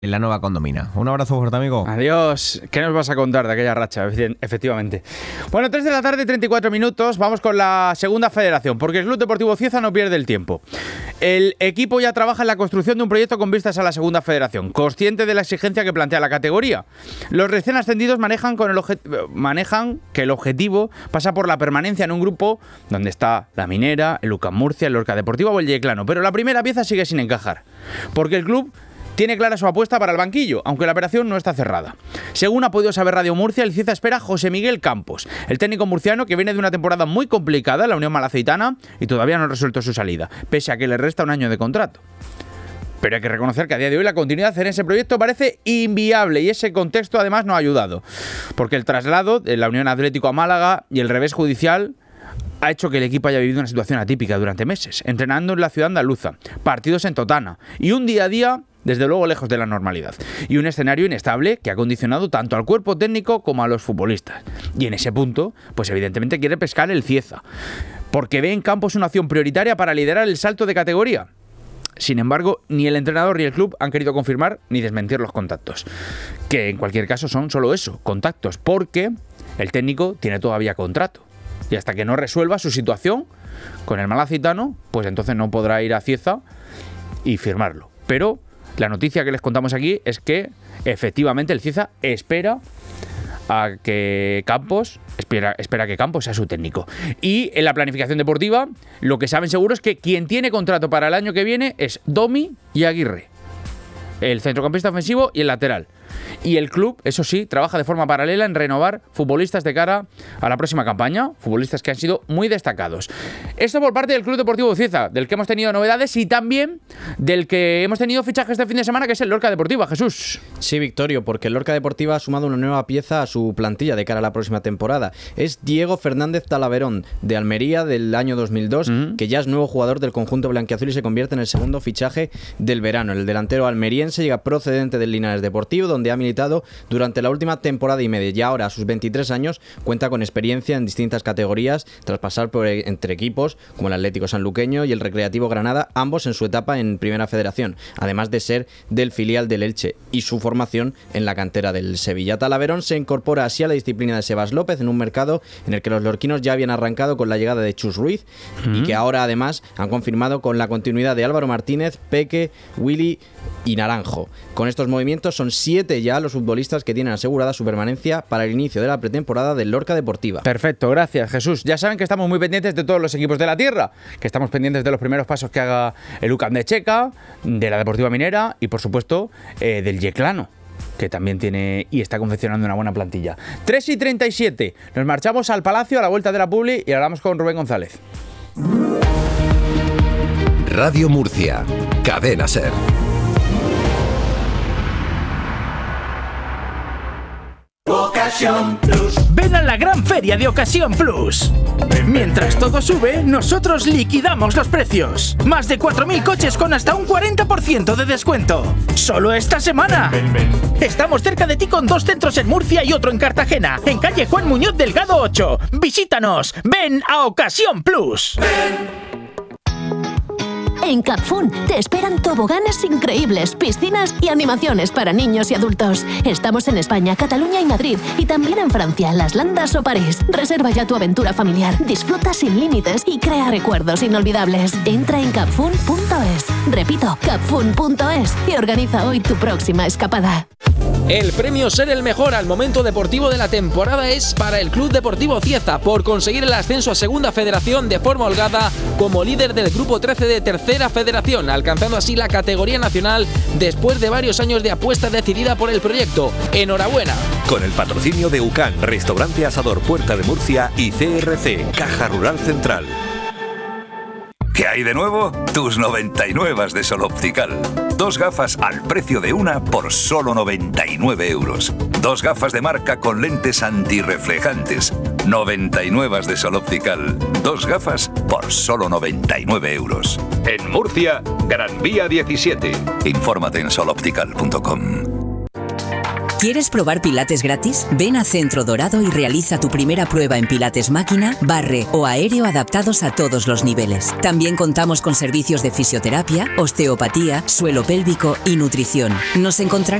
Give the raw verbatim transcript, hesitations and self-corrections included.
la nueva condomina. Un abrazo fuerte, amigo. Adiós. ¿Qué nos vas a contar de aquella racha? Efectivamente. Bueno, tres de la tarde, treinta y cuatro minutos. Vamos con la segunda federación, porque el Club Deportivo Cieza no pierde el tiempo. El equipo ya trabaja en la construcción de un proyecto con vistas a la segunda federación, consciente de la exigencia que plantea la categoría. Los recién ascendidos manejan, con el obje- manejan que el objetivo pasa por la permanencia en un grupo donde está la Minera, el UCAM Murcia, el Lorca Deportiva o el Yeclano. Pero la primera pieza sigue sin encajar, porque el club tiene clara su apuesta para el banquillo, aunque la operación no está cerrada. Según ha podido saber Radio Murcia, el Cieza espera a José Miguel Campos, el técnico murciano que viene de una temporada muy complicada en la Unión Malaceitana y todavía no ha resuelto su salida, pese a que le resta un año de contrato. Pero hay que reconocer que a día de hoy la continuidad en ese proyecto parece inviable y ese contexto además no ha ayudado, porque el traslado de la Unión Atlético a Málaga y el revés judicial ha hecho que el equipo haya vivido una situación atípica durante meses, entrenando en la ciudad andaluza, partidos en Totana y un día a día desde luego lejos de la normalidad, y un escenario inestable que ha condicionado tanto al cuerpo técnico como a los futbolistas. Y en ese punto, pues evidentemente quiere pescar el Cieza, porque ve en Campos una opción prioritaria para liderar el salto de categoría. Sin embargo, ni el entrenador ni el club han querido confirmar ni desmentir los contactos, que en cualquier caso son solo eso, contactos, porque el técnico tiene todavía contrato, y hasta que no resuelva su situación con el malacitano, pues entonces no podrá ir a Cieza y firmarlo. Pero la noticia que les contamos aquí es que efectivamente el Cieza espera a que Campos espera, espera que Campos sea su técnico. Y en la planificación deportiva lo que saben seguro es que quien tiene contrato para el año que viene es Domi y Aguirre, el centrocampista ofensivo y el lateral. Y el club, eso sí, trabaja de forma paralela en renovar futbolistas de cara a la próxima campaña, futbolistas que han sido muy destacados. Esto por parte del Club Deportivo Cieza, del que hemos tenido novedades y también del que hemos tenido fichajes este fin de semana, que es el Lorca Deportiva. Jesús. Sí, Victorio, porque el Lorca Deportiva ha sumado una nueva pieza a su plantilla de cara a la próxima temporada. Es Diego Fernández Talaverón, de Almería, del año dos mil dos, uh-huh. que ya es nuevo jugador del conjunto blanquiazul y se convierte en el segundo fichaje del verano. El delantero almeriense llega procedente del Linares Deportivo, donde ha militado durante la última temporada y media, y ahora a sus veintitrés años cuenta con experiencia en distintas categorías tras pasar por entre equipos como el Atlético Sanluqueño y el Recreativo Granada, ambos en su etapa en Primera Federación, además de ser del filial del Elche y su formación en la cantera del Sevilla. Talaverón se incorpora así a la disciplina de Sebas López en un mercado en el que los lorquinos ya habían arrancado con la llegada de Chus Ruiz uh-huh. y que ahora además han confirmado con la continuidad de Álvaro Martínez, Peque, Willy y Naranjo. Con estos movimientos son siete ya los futbolistas que tienen asegurada su permanencia para el inicio de la pretemporada del Lorca Deportiva. Perfecto, gracias Jesús. Ya saben que estamos muy pendientes de todos los equipos de la tierra, que estamos pendientes de los primeros pasos que haga el UCAM de Checa, de la Deportiva Minera y por supuesto eh, del Yeclano, que también tiene y está confeccionando una buena plantilla. tres y treinta y siete, nos marchamos al Palacio a la vuelta de la Publi y hablamos con Rubén González. Radio Murcia, Cadena Ser. Ocasión Plus. Ven a la gran feria de Ocasión Plus. Mientras todo sube, nosotros liquidamos los precios. Más de cuatro mil coches con hasta un cuarenta por ciento de descuento. Solo esta semana. Ven, ven. Estamos cerca de ti con dos centros en Murcia y otro en Cartagena, en calle Juan Muñoz Delgado ocho. Visítanos. Ven a Ocasión Plus. Ven. En Capfun te esperan toboganes increíbles, piscinas y animaciones para niños y adultos. Estamos en España, Cataluña y Madrid, y también en Francia, Las Landas o París. Reserva ya tu aventura familiar, disfruta sin límites y crea recuerdos inolvidables. Entra en capfun punto es. Repito, capfun punto es y organiza hoy tu próxima escapada. El premio Ser el Mejor al momento deportivo de la temporada es para el Club Deportivo Cieza por conseguir el ascenso a Segunda Federación de forma holgada como líder del Grupo trece de Tercera Federación, alcanzando así la categoría nacional después de varios años de apuesta decidida por el proyecto. ¡Enhorabuena! Con el patrocinio de UCAN, Restaurante Asador Puerta de Murcia y C R C, Caja Rural Central. ¿Qué hay de nuevo? Tus noventa y nueve de Sol Optical. Dos gafas al precio de una por solo noventa y nueve euros. Dos gafas de marca con lentes antirreflejantes. noventa y nueve de Sol Optical. Dos gafas por solo noventa y nueve euros. En Murcia, Gran Vía diecisiete. Infórmate en sol optical punto com. ¿Quieres probar Pilates gratis? Ven a Centro Dorado y realiza tu primera prueba en Pilates máquina, barre o aéreo adaptados a todos los niveles. También contamos con servicios de fisioterapia, osteopatía, suelo pélvico y nutrición. Nos encontrarás